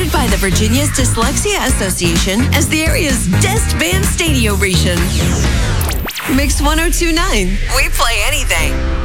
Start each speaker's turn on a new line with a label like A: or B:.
A: voted by the Virginia's Dyslexia Association as the area's best band stereo region. Mix 102.9. We play anything.